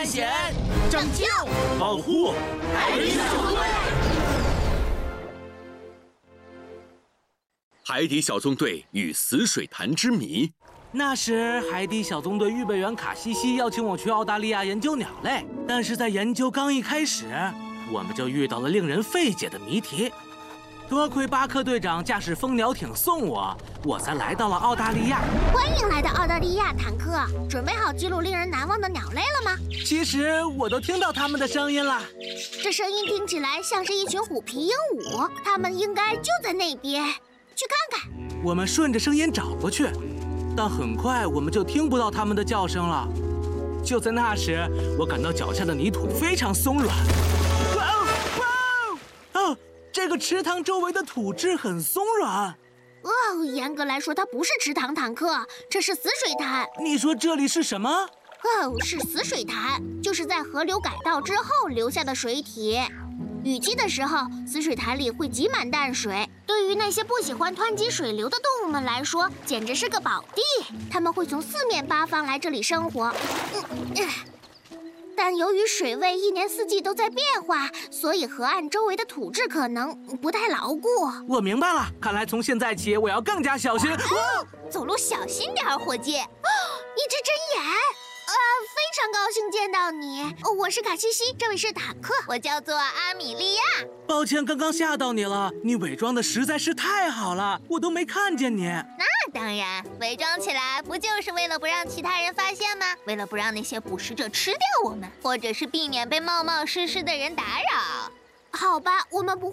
探险、 拯救、 保护海底小纵队。 海底小纵队与死水潭之谜。 那时，海底小纵队预备员卡西西邀请我去澳大利亚研究鸟类，但是在研究刚一开始，我们就遇到了令人费解的谜题。多亏巴克队长驾驶蜂鸟艇送我，我才来到了澳大利亚。 欢迎来到澳大利亚，坦克。准备好记录令人难忘的鸟类了吗？ 其实我都听到它们的声音了。 这声音听起来像是一群虎皮鹦鹉，它们应该就在那边。去看看。 我们顺着声音找过去，但很快我们就听不到它们的叫声了。就在那时，我感到脚下的泥土非常松软。哇哦哇哦！哦，这个池塘周围的土质很松软。 哦，严格来说，它不是池塘，坦克，这是死水潭。 你说这里是什么？ 哦，是死水潭，就是在河流改道之后留下的水体。雨季的时候，死水潭里会积满淡水，对于那些不喜欢湍急水流的动物们来说，简直是个宝地。它们会从四面八方来这里生活。但由于水位一年四季都在变化，所以河岸周围的土质可能不太牢固。 我明白了，看来从现在起我要更加小心。 走路小心点儿，伙计。一只针眼。非常高兴见到你。我是卡西西，这位是坦克，我叫做阿米莉亚。 抱歉，刚刚吓到你了，你伪装的实在是太好了，我都没看见你。 那当然，伪装起来不就是为了不让其他人发现吗？为了不让那些捕食者吃掉我们，或者是避免被冒冒失失的人打扰。好吧，我们不会